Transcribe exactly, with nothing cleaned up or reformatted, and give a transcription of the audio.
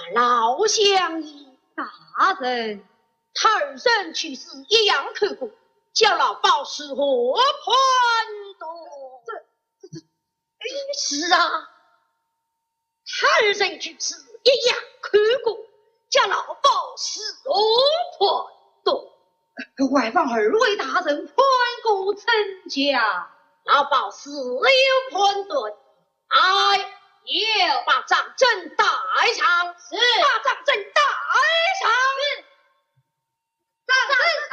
老乡矣。 大人， 他儿人去世一样刻骨，叫老鸨是何判断？ 这这这，是啊， 他儿人去世一样刻骨，叫老鸨是何判断？ 外望二位大人宽过臣家， 老鸨自有判断。哎，有把掌阵带上，是把掌阵带上。 大人。